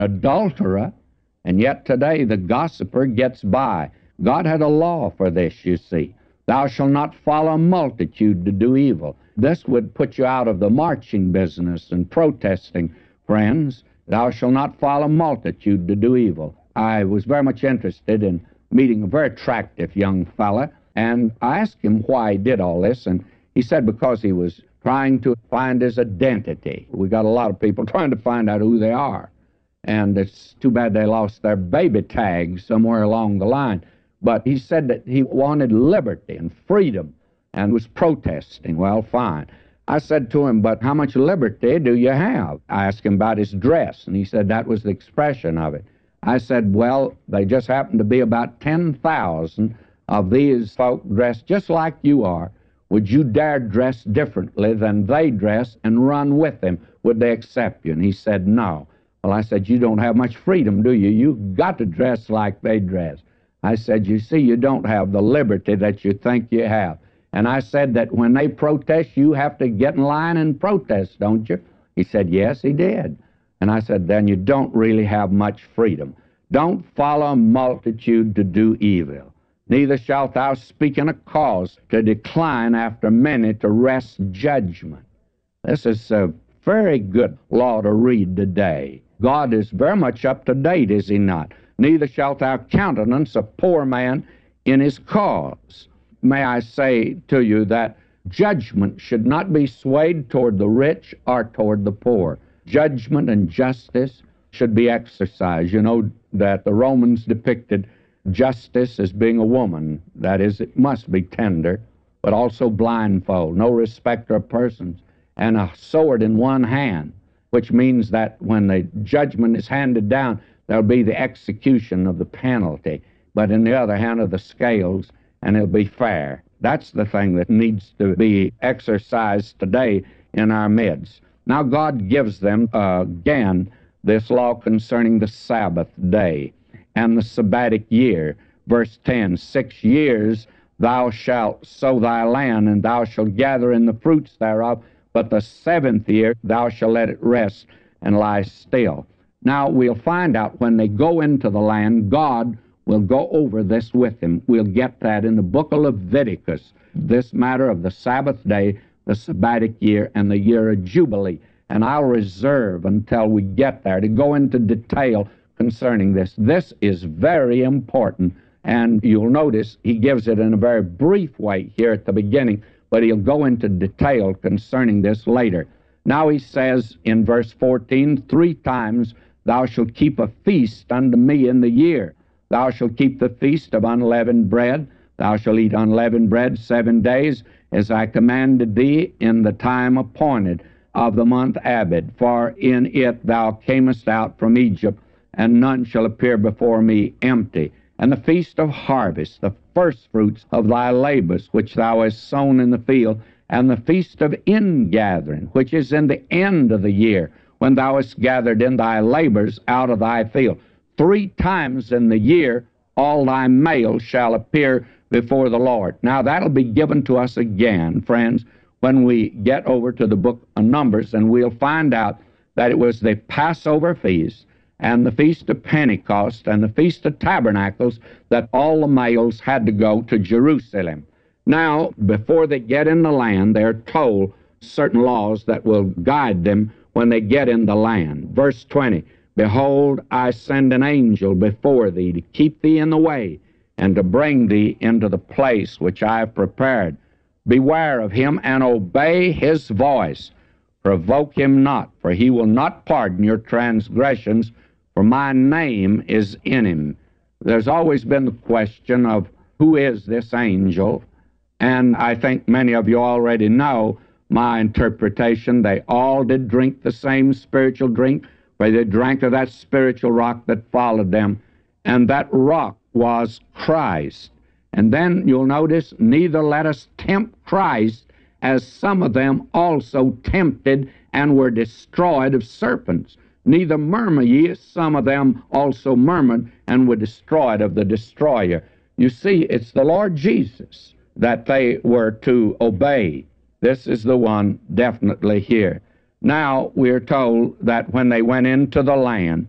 adulterer, and yet today the gossiper gets by. God had a law for this, you see. Thou shalt not follow a multitude to do evil. This would put you out of the marching business and protesting, friends. Thou shalt not follow a multitude to do evil. I was very much interested in meeting a very attractive young fella, and I asked him why he did all this, and he said because he was trying to find his identity. We got a lot of people trying to find out who they are, and it's too bad they lost their baby tags somewhere along the line. But he said that he wanted liberty and freedom and was protesting. Well, fine. I said to him, but how much liberty do you have? I asked him about his dress, and he said that was the expression of it. I said, well, they just happen to be about 10,000 of these folk dressed just like you are. Would you dare dress differently than they dress and run with them? Would they accept you? And he said, no. Well, I said, you don't have much freedom, do you? You've got to dress like they dress. I said, you see, you don't have the liberty that you think you have. And I said that when they protest, you have to get in line and protest, don't you? He said, yes, he did. And I said, then you don't really have much freedom. Don't follow a multitude to do evil. Neither shalt thou speak in a cause to decline after many to wrest judgment. This is a very good law to read today. God is very much up to date, is he not? Neither shalt thou countenance a poor man in his cause. May I say to you that judgment should not be swayed toward the rich or toward the poor. Judgment and justice should be exercised. You know that the Romans depicted justice as being a woman. That is, it must be tender, but also blindfold, no respecter of persons, and a sword in one hand, which means that when the judgment is handed down, there'll be the execution of the penalty, but in the other hand are the scales, and it'll be fair. That's the thing that needs to be exercised today in our midst. Now God gives them again this law concerning the Sabbath day and the Sabbatic year. Verse 10, 6 years thou shalt sow thy land, and thou shalt gather in the fruits thereof, but the 7th year thou shalt let it rest and lie still. Now we'll find out when they go into the land, God will go over this with them. We'll get that in the book of Leviticus, this matter of the Sabbath day, the Sabbatic year, and the year of Jubilee. And I'll reserve until we get there to go into detail concerning this. This is very important, and you'll notice he gives it in a very brief way here at the beginning, but he'll go into detail concerning this later. Now he says in verse 14, 3 times thou shalt keep a feast unto me in the year. Thou shalt keep the feast of unleavened bread. Thou shalt eat unleavened bread 7 days, as I commanded thee in the time appointed of the month Abib. For in it thou camest out from Egypt, and none shall appear before me empty. And the feast of harvest, the firstfruits of thy labors, which thou hast sown in the field, and the feast of ingathering, which is in the end of the year, when thou hast gathered in thy labors out of thy field. 3 times in the year all thy males shall appear before the Lord. Now that'll be given to us again, friends, when we get over to the book of Numbers, and we'll find out that it was the Passover feast and the Feast of Pentecost and the Feast of Tabernacles that all the males had to go to Jerusalem. Now, before they get in the land, they're told certain laws that will guide them when they get in the land. Verse 20, behold, I send an angel before thee to keep thee in the way and to bring thee into the place which I have prepared. Beware of him and obey his voice. Provoke him not, for he will not pardon your transgressions, for my name is in him. There's always been the question of who is this angel, and I think many of you already know my interpretation. They all did drink the same spiritual drink, for they drank of that spiritual rock that followed them, and that rock was Christ. And then you'll notice, neither let us tempt Christ, as some of them also tempted and were destroyed of serpents. Neither murmur ye, as some of them also murmured and were destroyed of the destroyer. You see, it's the Lord Jesus that they were to obey. This is the one definitely here. Now, we're told that when they went into the land,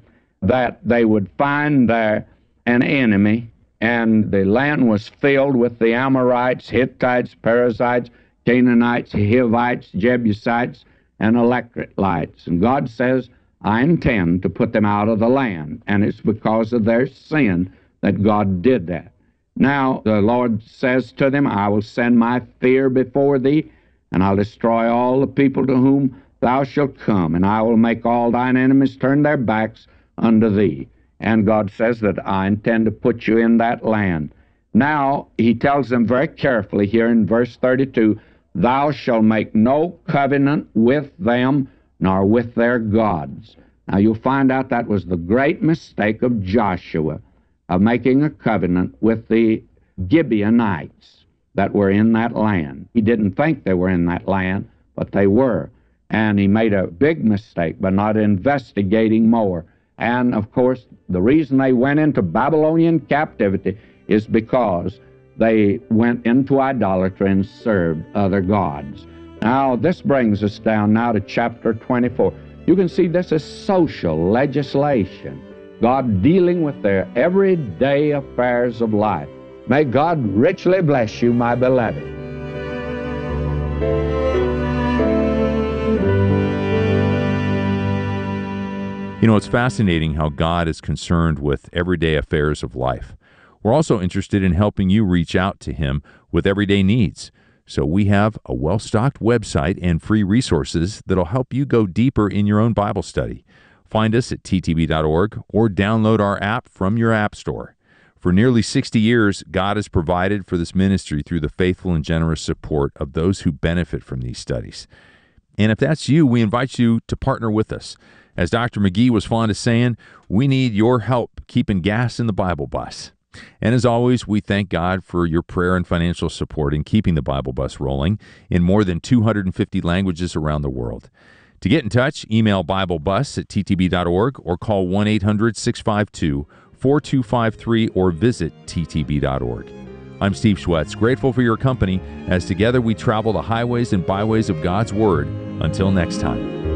that they would find there an enemy, and the land was filled with the Amorites, Hittites, Perizzites, Canaanites, Hivites, Jebusites, and Electrites. And God says, I intend to put them out of the land, and it's because of their sin that God did that. Now the Lord says to them, I will send my fear before thee, and I'll destroy all the people to whom thou shalt come, and I will make all thine enemies turn their backs unto thee. And God says that I intend to put you in that land. Now he tells them very carefully here in verse 32, thou shalt make no covenant with them, nor with their gods. Now you'll find out that was the great mistake of Joshua, of making a covenant with the Gibeonites that were in that land. He didn't think they were in that land, but they were. And he made a big mistake by not investigating more. And, of course, the reason they went into Babylonian captivity is because they went into idolatry and served other gods. Now, this brings us down now to chapter 24. You can see this is social legislation. God dealing with their everyday affairs of life. May God richly bless you, my beloved. You know, it's fascinating how God is concerned with everyday affairs of life. We're also interested in helping you reach out to Him with everyday needs. So we have a well-stocked website and free resources that'll help you go deeper in your own Bible study. Find us at ttb.org or download our app from your app store. For nearly 60 years, God has provided for this ministry through the faithful and generous support of those who benefit from these studies. And if that's you, we invite you to partner with us. As Dr. McGee was fond of saying, we need your help keeping gas in the Bible bus. And as always, we thank God for your prayer and financial support in keeping the Bible bus rolling in more than 250 languages around the world. To get in touch, email BibleBus@ttb.org or call 1-800-652-4253 or visit ttb.org. I'm Steve Schwetz, grateful for your company as together we travel the highways and byways of God's Word. Until next time.